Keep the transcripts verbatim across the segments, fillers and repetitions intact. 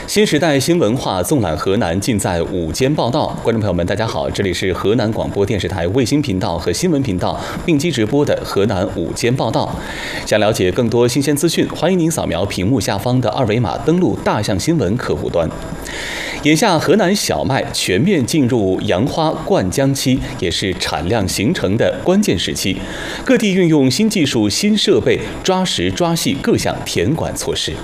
新时代新文化纵览河南，尽在午间报道。观众朋友们，大家好，这里是河南广播电视台卫星频道和新闻频道并机直播的河南午间报道。想了解更多新鲜资讯，欢迎您扫描屏幕下方的二维码，登录大象新闻客户端。眼下，河南小麦全面进入杨花灌浆期，也是产量形成的关键时期。各地运用新技术、新设备，抓实抓细各项田管措施。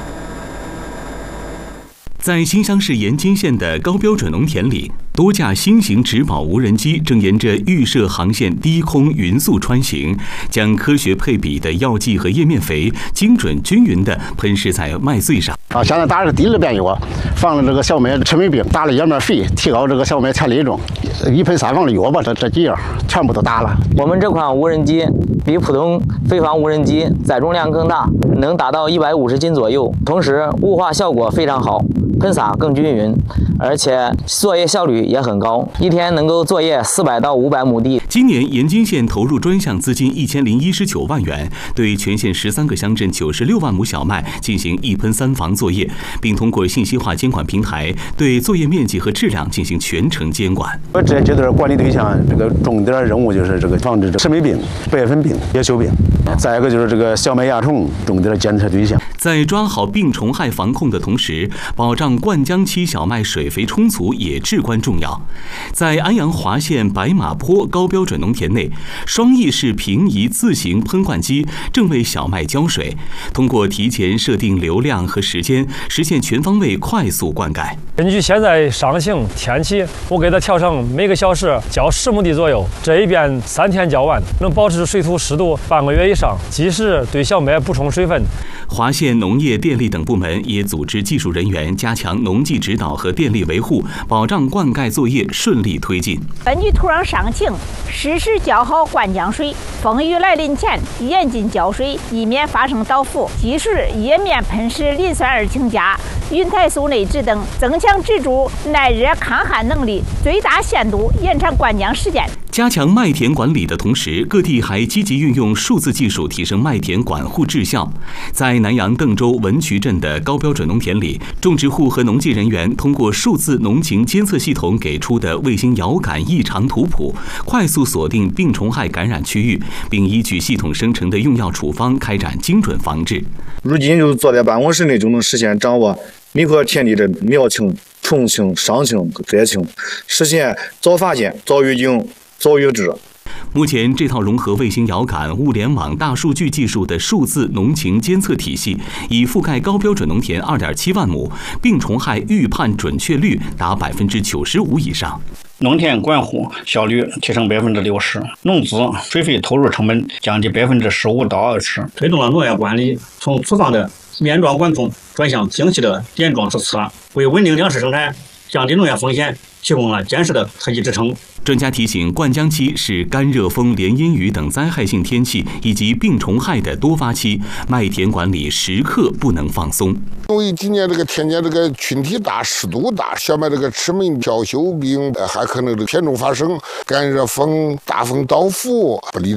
在新乡市延津县的高标准农田里，多架新型植保无人机正沿着预设航线低空匀速穿行，将科学配比的药剂和叶面肥精准均匀地喷施在麦穗上。 啊，现在打的第二遍药，防了这个小麦吃霉病，打了叶面肥，提高这个小麦产力种，一喷三防的药吧，这这几样全部都打了。 我们这款无人机比普通飞防无人机载重量更大，能达到一百五十斤左右，同时雾化效果非常好。喷洒更均匀，而且作业效率也很高，一天能够作业四百到五百亩地。 今年延津县投入专项资金一千零一十九万元，对全县十三个乡镇九十六万亩小麦进行一喷三防作业，并通过信息化监管平台对作业面积和质量进行全程监管。 我这阶段管理对象，这个重点任务就是这个防治吃霉病、白粉病、叶锈病，再一个就是这个小麦蚜虫重点监测对象。 在抓好病虫害防控的同时，保障灌浆期小麦水肥充足也至关重要。在安阳华县白马坡高标准农田内，双翼式平移自行喷灌机正为小麦浇水，通过提前设定流量和时间，实现全方位快速灌溉。 根据现在伤性天气，我给它调成每个小时浇十亩地左右，这一遍三天浇完，能保持水土湿度半个月以上，及时对小麦补充水分。 华县农业、电力等部门也组织技术人员加强农技指导和电力维护，保障灌溉作业顺利推进。 根据土壤伤情，适时浇好灌浆水，风雨来临前严禁浇水，以免发生倒伏。及时叶面喷施磷酸二氢钾、云台素内酯等，增强植株耐热抗旱能力，最大限度延长灌浆时间。 加强麦田管理的同时，各地还积极运用数字技术提升麦田管护质效。在南阳邓州文渠镇的高标准农田里，种植户和农技人员通过数字农情监测系统给出的卫星遥感异常图谱，快速锁定病虫害感染区域，并依据系统生成的用药处方开展精准防治。 如今就坐在办公室内就能实现掌握每块田地的苗情、虫情、伤情、灾情，实现早发现、早预警、早预治。 目前，这套融合卫星遥感、物联网、大数据技术的数字农情监测体系，已覆盖高标准农田 二点七万亩，病虫害预判准确率达百分之九十五以上。 农田管护效率提升百分之六十，农资水费投入成本降低百分之十五到二十， 推动了农业管理从粗放的面状管控转向精细的点状施策，为稳定粮食生产、降低农业风险提供了坚实的科技支撑。 专家提醒，灌浆期是干热风、连阴雨等灾害性天气以及病虫害的多发期，麦田管理时刻不能放松。 因为今年这个天气这个群体大、湿度大，小麦这个吃霉、飘锈病还可能这个偏重发生，干热风、大风倒伏不利